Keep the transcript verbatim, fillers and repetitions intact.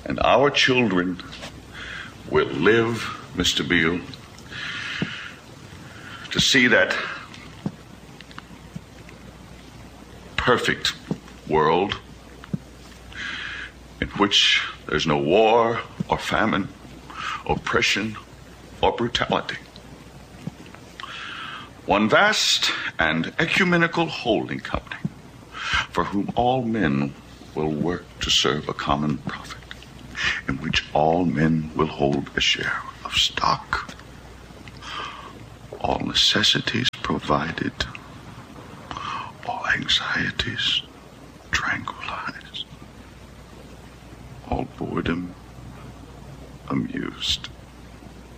And our children will live, Mister Beale, to see that perfect world in which there's no war or famine, oppression or brutality. One vast and ecumenical holding company for whom all men will work to serve a common profit, in which all men will hold a share of stock, all necessities provided, all anxieties tranquilized, all boredom amused.